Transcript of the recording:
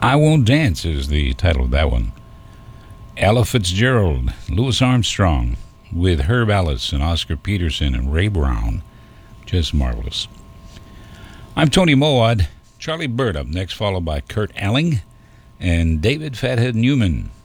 I Won't Dance is the title of that one. Ella Fitzgerald, Louis Armstrong, with Herb Ellis and Oscar Peterson and Ray Brown. Just marvelous. I'm Tony Mowat. Charlie Bird up next, followed by Kurt Elling and David Fathead Newman.